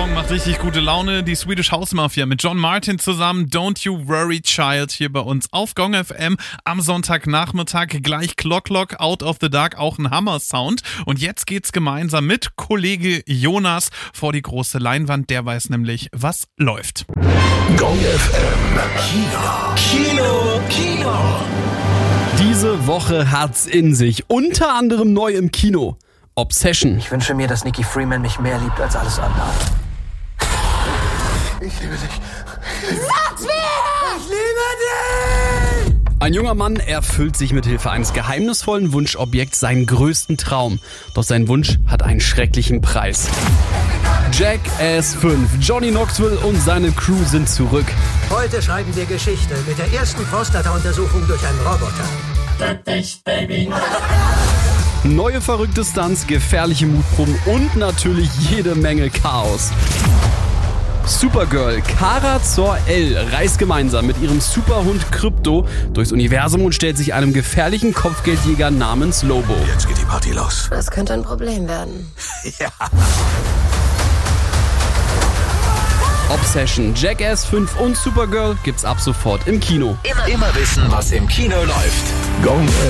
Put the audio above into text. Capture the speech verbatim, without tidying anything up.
Song macht richtig gute Laune. Die Swedish House Mafia mit John Martin zusammen. Don't You Worry Child hier bei uns auf Gong F M am Sonntagnachmittag. Gleich Clock Clock, Out of the Dark, auch ein Hammer-Sound. Und jetzt geht's gemeinsam mit Kollege Jonas vor die große Leinwand. Der weiß nämlich, was läuft. Gong F M Kino. Kino. Kino. Diese Woche hat's in sich. Unter anderem neu im Kino. Obsession. Ich wünsche mir, dass Nikki Freeman mich mehr liebt als alles andere. Ich liebe dich. Sag's mir! Ich liebe dich! Ein junger Mann erfüllt sich mit Hilfe eines geheimnisvollen Wunschobjekts seinen größten Traum. Doch sein Wunsch hat einen schrecklichen Preis. Jackass fünf. Johnny Knoxville und seine Crew sind zurück. Heute schreiben wir Geschichte mit der ersten Prostata-Untersuchung durch einen Roboter. Dich, Baby. Neue verrückte Stunts, gefährliche Mutproben und natürlich jede Menge Chaos. Supergirl Kara Zor-El reist gemeinsam mit ihrem Superhund Krypto durchs Universum und stellt sich einem gefährlichen Kopfgeldjäger namens Lobo. Jetzt geht die Party los. Das könnte ein Problem werden. Ja. Obsession, Jackass fünf und Supergirl gibt's ab sofort im Kino. Immer, immer wissen, was im Kino läuft. Gong